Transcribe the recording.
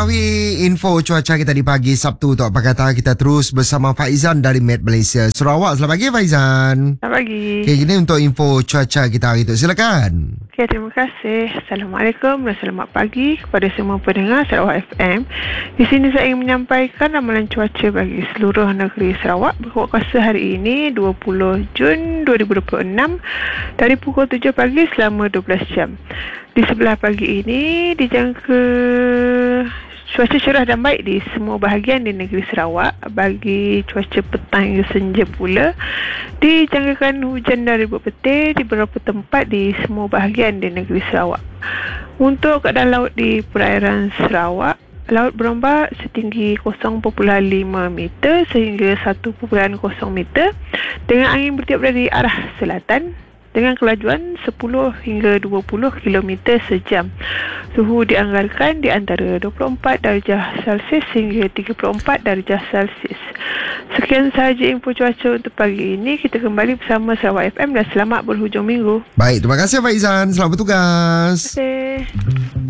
mengetahui info cuaca kita di pagi Sabtu Tok Pakatan, kita terus bersama Faizan dari Met Malaysia Sarawak. Selamat pagi Faizan. Selamat pagi. Okay, ini untuk info cuaca kita hari itu. Silakan. Okay, terima kasih. Assalamualaikum dan selamat pagi kepada semua pendengar Sarawak FM. Di sini saya ingin menyampaikan ramalan cuaca bagi seluruh negeri Sarawak berkuat kuasa hari ini 20 Jun 2026 dari pukul 7 pagi selama 12 jam. Di sebelah pagi ini dijangka cuaca cerah dan baik di semua bahagian di negeri Sarawak. Bagi cuaca petang hingga senja pula, dijangkakan hujan dari berpetir di beberapa tempat di semua bahagian di negeri Sarawak. Untuk keadaan laut di perairan Sarawak, laut berombak setinggi 0.5 meter sehingga 1.0 meter dengan angin bertiup dari arah selatan dengan kelajuan 10 hingga 20 km sejam. Suhu dianggarkan di antara 24 darjah Celsius hingga 34 darjah Celsius. Sekian sahaja info cuaca untuk pagi ini. Kita kembali bersama Sarawak FM dan selamat berhujung minggu. Baik, terima kasih Faizan. Selamat bertugas. Terima kasih.